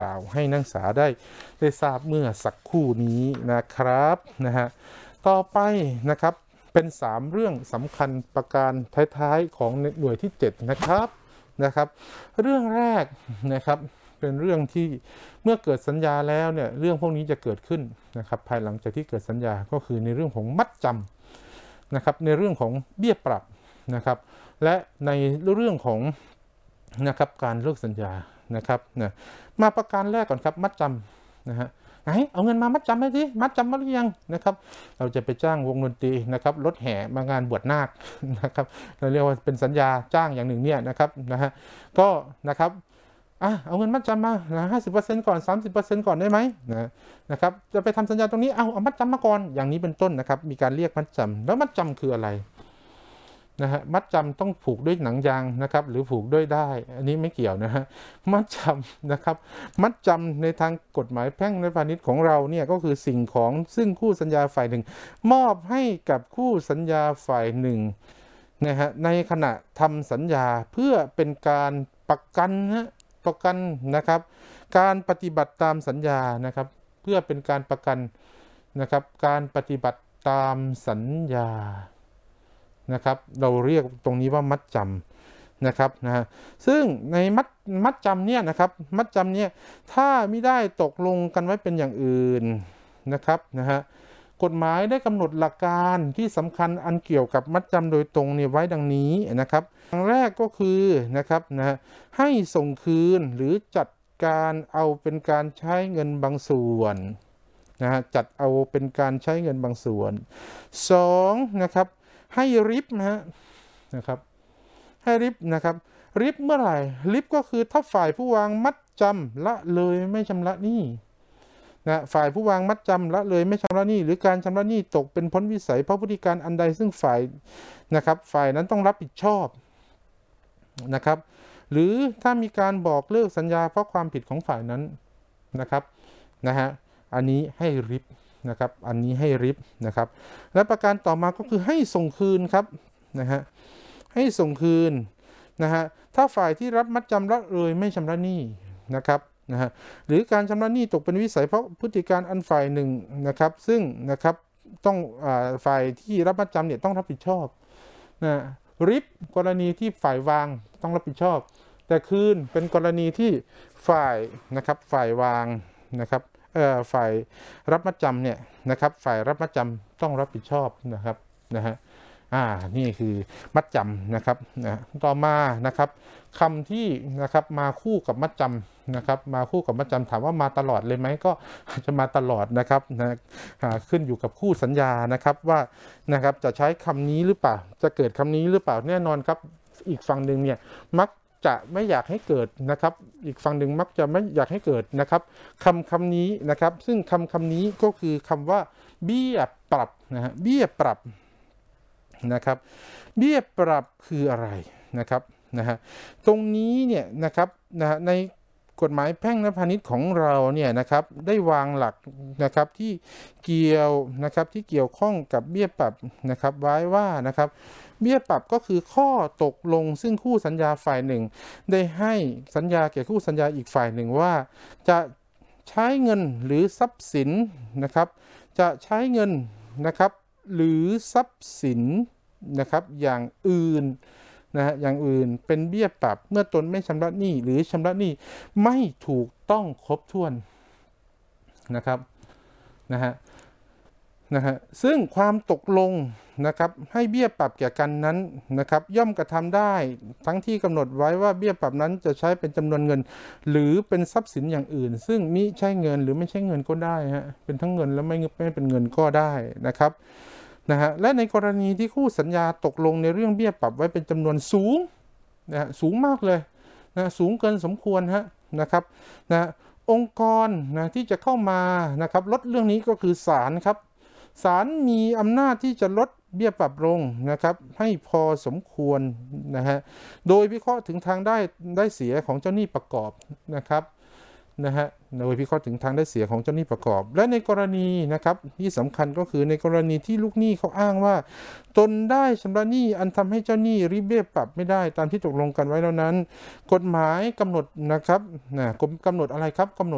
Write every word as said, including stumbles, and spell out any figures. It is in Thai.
กล่าวให้นักศึกษาได้ได้ทราบเมื่อสักครู่นี้นะครับนะฮะต่อไปนะครับเป็นสามเรื่องสำคัญประการท้ายๆของหน่วยที่เจ็ดนะครับนะครับเรื่องแรกนะครับเป็นเรื่องที่เมื่อเกิดสัญญาแล้วเนี่ยเรื่องพวกนี้จะเกิดขึ้นนะครับภายหลังจากที่เกิดสัญญาก็คือในเรื่องของมัดจำนะครับในเรื่องของเบี้ยปรับนะครับและในเรื่องของนะครับการเลิกสัญญานะครับนะมาประการแรกก่อนครับมัดจำนะฮะไหนเอาเงินมามัดจำไหมสิมัดจำมาหรือยังนะครับเราจะไปจ้างวงดนตรีนะครับรถแห่มางานบวชนาคนะครับเราเรียกว่าเป็นสัญญาจ้างอย่างหนึ่งเนี่ยนะครับนะฮะก็นะครับอ่ะเอาเงินมัดจำมาห้าสิบเปอร์เซ็นต์ก่อนสามสิบเปอร์เซ็นต์ก่อนได้ไหมนะนะครับจะไปทำสัญญาตรงนี้เอาเอามัดจำมาก่อนอย่างนี้เป็นต้นนะครับมีการเรียกมัดจำแล้วมัดจำคืออะไรนะฮะมัดจำต้องผูกด้วยหนังยางนะครับหรือผูกด้วยได้อันนี้ไม่เกี่ยวนะฮะมัดจำนะครับมัดจำในทางกฎหมายแพ่งและพาณิชย์ของเราเนี่ยก็คือสิ่งของซึ่งคู่สัญญาฝ่ายหนึ่งมอบให้กับคู่สัญญาฝ่ายหนึ่งนะฮะในขณะทำสัญญาเพื่อเป็นการประกันนะประกันนะครับการปฏิบัติตามสัญญานะครับเพื่อเป็นการประกันนะครับการปฏิบัติตามสัญญานะครับเราเรียกตรงนี้ว่ามัดจำนะครับนะฮะซึ่งในมัดมัดจำเนี่ยนะครับมัดจำเนี่ยถ้าไม่ได้ตกลงกันไว้เป็นอย่างอื่นนะครับนะฮะกฎหมายได้กำหนดหลักการที่สำคัญอันเกี่ยวกับมัดจำโดยตรงเนี่ยไว้ดังนี้นะครับอย่างแรกก็คือนะครับนะฮะให้ส่งคืนหรือจัดการเอาเป็นการใช้เงินบางส่วนนะฮะจัดเอาเป็นการใช้เงินบางส่วนสองนะครับให้ริบนะฮะนะครับให้ริบนะครับริบเมื่อไหร่ริบก็คือถ้าฝ่ายผู้วางมัดจำละเลยไม่ชำระหนี้นะฝ่ายผู้วางมัดจำละเลยไม่ชำระหนี้หรือการชำระหนี้ตกเป็นพ้นวิสัยเพราะพฤติการอันใดซึ่งฝ่ายนะครับฝ่ายนั้นต้องรับผิดชอบนะครับหรือถ้ามีการบอกเลิกสัญญาเพราะความผิดของฝ่ายนั้นนะครับนะฮะอันนี้ให้ริบนะครับอันนี้ให้ริบนะครับและประการต่อมาก็คือให้ส่งคืนครับนะฮะให้ส่งคืนนะฮะถ้าฝ่ายที่รับมัดจำละเลยไม่ชำระหนี้นะครับนะฮะหรือการชำระหนี้ตกเป็นวิสัยเพราะพฤติการอันฝ่ายหนึ่งนะครับซึ่งนะครับต้องอ่าฝ่ายที่รับมัดจำเนี่ยต้องรับผิดชอบนะริบกรณีที่ฝ่ายวางต้องรับผิดชอบแต่คืนเป็นกรณีที่ฝ่ายนะครับฝ่ายวางนะครับเอ่อฝ่ายรับมัดจำเนี่ยนะครับฝ่ายรับมัดจำต้องรับผิดชอบนะครับนะฮะอ่านี่คือมัดจำนะครับนะต่อมานะครับคำที่นะครับมาคู่กับมัดจำนะครับมาคู่กับมัดจำถามว่ามาตลอดเลยไหมก็จะมาตลอดนะครับนะขึ้นอยู่กับคู่สัญญานะครับว่านะครับจะใช้คำนี้หรือเปล่าจะเกิดคำนี้หรือเปล่าแน่นอนครับอีกฝั่งหนึ่งเนี่ยมักจะไม่อยากให้เกิดนะครับอีกฝั่งหนึ่งมักจะไม่อยากให้เกิดนะครับคำคำนี้นะครับซึ่งคำคำนี้ก็คือคำว่าเบี้ยปรับนะฮะเบี้ยปรับนะครับเบี้ยปรับคืออะไรนะครับนะฮะตรงนี้เนี่ยนะครับนะฮะในกฎหมายแพ่งและพาณิชย์ของเราเนี่ยนะครับได้วางหลักนะครับที่เกี่ยวนะครับที่เกี่ยวข้องกับเบี้ยปรับนะครับไว้ว่านะครับเบี้ยปรับก็คือข้อตกลงซึ่งคู่สัญญาฝ่ายหนึ่งได้ให้สัญญาแก่คู่สัญญาอีกฝ่ายหนึ่งว่าจะใช้เงินหรือทรัพย์สินนะครับจะใช้เงินนะครับหรือทรัพย์สินนะครับอย่างอื่นนะฮะอย่างอื่นเป็นเบี้ยปรับเมื่อตนไม่ชำระหนี้หรือชำระหนี้ไม่ถูกต้องครบถ้วนนะครับนะฮะนะฮะซึ่งความตกลงนะครับให้เบี้ยปรับแก่กันนั้นนะครับย่อมกระทำได้ทั้งที่กำหนดไว้ว่าเบี้ยปรับนั้นจะใช้เป็นจำนวนเงินหรือเป็นทรัพย์สินอย่างอื่นซึ่งมิใช่เงินหรือไม่ใช่เงินก็ได้ฮะเป็นทั้งเงินและไม่ไม่เป็นเงินก็ได้นะครับนะฮะและในกรณีที่คู่สัญญาตกลงในเรื่องเบี้ยปรับไว้เป็นจำนวนสูงนะฮะสูงมากเลยนะสูงเกินสมควรฮะนะครับนะองค์กรนะที่จะเข้ามานะครับลดเรื่องนี้ก็คือศาลครับศาลมีอำนาจที่จะลดเบี้ยปรับลงนะครับให้พอสมควรนะฮะโดยวิเคราะห์ถึงทางได้ได้เสียของเจ้าหนี้ประกอบนะครับนะฮะโดยวิเคราะห์ถึงทางได้เสียของเจ้าหนี้ประกอบและในกรณีนะครับที่สำคัญก็คือในกรณีที่ลูกหนี้เขาอ้างว่าตนได้ชำระหนี้อันทำให้เจ้าหนี้ริบเบี้ยปรับไม่ได้ตามที่ตกลงกันไว้แล้วนั้นกฎหมายกำหนดนะครับนะกำหนดอะไรครับกำหนด